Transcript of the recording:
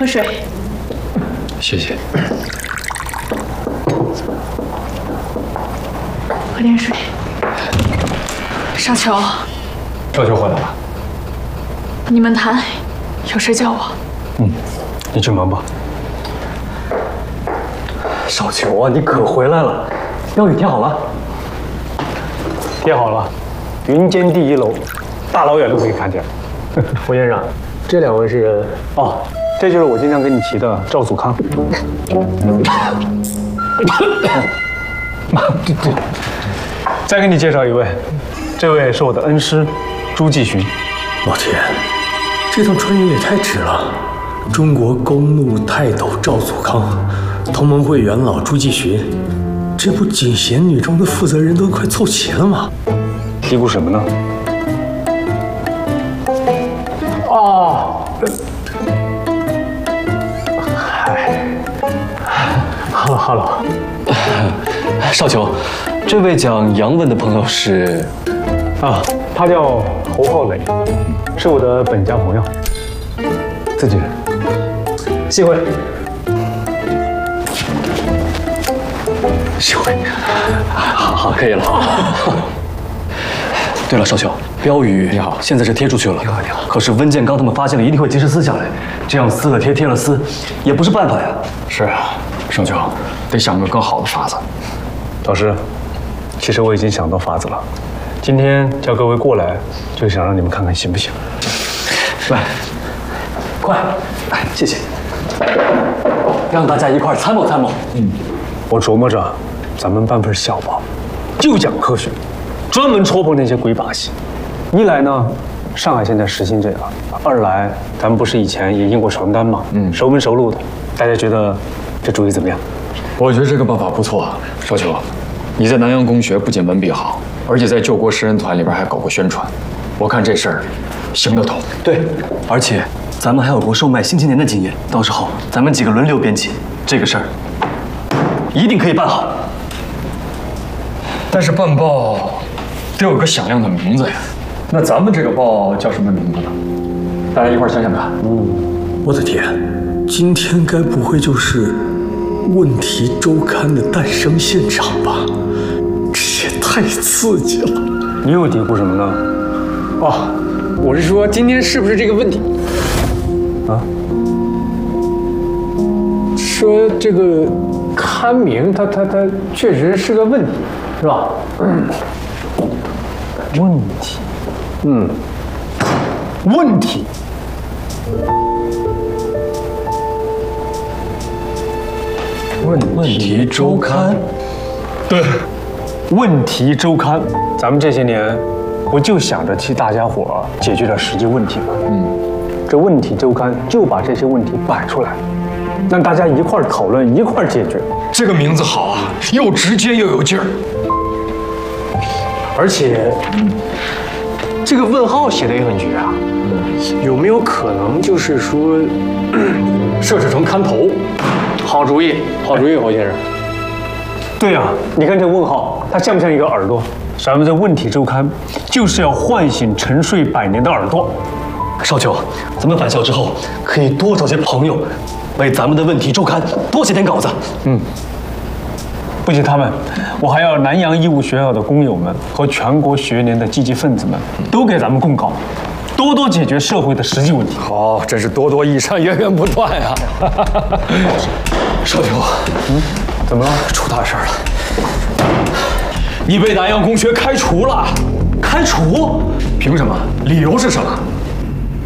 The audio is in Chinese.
喝水。 谢谢。 喝点水。少球， 少球回来了。 你们谈，有事叫我。 你去忙吧。 少球啊，你可回来了！标语贴好了。 贴好了，云间第一楼，大老远都可以看见。胡先生，这两位是？哦，这就是我经常跟你提的赵祖康。对。再给你介绍一位，这位是我的恩师朱继寻。 老天，这趟穿越也太值了！中国公路泰斗赵祖康，同盟会元老朱继寻，这不锦贤女中的负责人都快凑齐了吗？ 嘀咕什么呢？哦，嗨 ，Hello， 少球，这位讲洋文的朋友是？ 啊，他叫侯浩磊，是我的本家朋友，自己人。幸会。幸会。 好，可以了。对了，少球，标语你好，现在是贴出去了。你好。可是温建刚他们发现了，一定会及时撕下来。这样撕了贴，贴了撕，也不是办法呀。 是啊， 少球，得想个更好的法子。 老师，其实我已经想到法子了。今天叫各位过来，就想让你们看看行不行。 来，快，来，谢谢。让大家一块参谋参谋。 我琢磨着，咱们办份小报，就讲科学，专门戳破那些鬼把戏。一来呢，上海现在实行这个；二来，咱们不是以前也印过传单吗？熟门熟路的。大家觉得这主意怎么样？ 我觉得这个办法不错啊，少球，你在南洋公学不仅文笔好，而且在救国诗人团里边还搞过宣传，我看这事儿行得通。 对，而且咱们还有过售卖《新青年》的经验，到时候咱们几个轮流编辑，这个事儿一定可以办好。 但是办报得有个响亮的名字呀，那咱们这个报叫什么名字呢？大家一块想想看。 我的天，今天该不会就是《问题周刊》的诞生现场吧？这也太刺激了！ 你又嘀咕什么呢？ 哦，我是说今天是不是这个问题？ 啊？ 说这个刊名，它确实是个问题，是吧？ 问题，问题。 问题周刊， 对，问题周刊，咱们这些年不就想着替大家伙解决点实际问题吗？这问题周刊就把这些问题摆出来，让大家一块儿讨论，一块儿解决。 这个名字好啊，又直接又有劲儿。 而且这个问号写的也很绝啊，有没有可能就是说设置成刊头？好主意，好主意，侯先生。 对呀，你看这问号，它像不像一个耳朵？咱们这问题周刊就是要唤醒沉睡百年的耳朵。 少球，咱们返校之后可以多找些朋友，为咱们的问题周刊多写点稿子。 不仅他们，我还要南洋医务学校的工友们和全国学联的积极分子们都给咱们供稿，多多解决社会的实际问题。 好，真是多多益善，源源不断呀！ 少球， 怎么了？ 出大事了！你被南洋公学开除了。 开除？ 凭什么？理由是什么？